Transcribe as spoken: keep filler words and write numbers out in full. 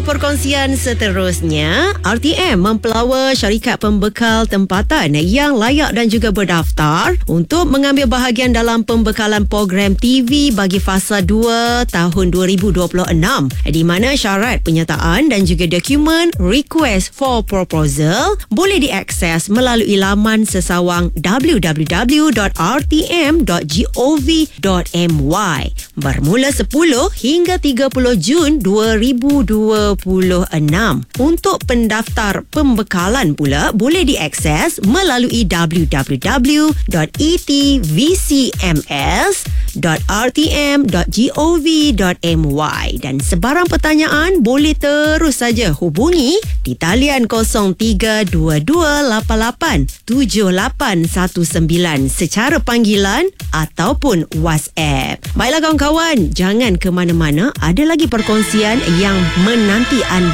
perkongsian seterusnya, R T M mempelawa syarikat pembekal tempatan yang layak dan juga berdaftar untuk mengambil bahagian dalam pembekalan program T V bagi fasa dua tahun dua ribu dua puluh enam, di mana syarat penyertaan dan juga dokumen request for proposal boleh diakses melalui laman sesawang w w w dot r t m dot gov dot m y bermula sepuluh hingga tiga puluh Jun dua ribu dua puluh enam. Untuk pendaftar pembekalan pula boleh diakses melalui w w w dot e t v c m s dot r t m dot gov dot m y dan sebarang pertanyaan boleh terus saja hubungi di talian kosong tiga dua dua lapan lapan tujuh lapan satu sembilan secara panggilan ataupun WhatsApp. Baiklah kawan-kawan, jangan ke mana-mana, ada lagi perkongsian yang menanti anda.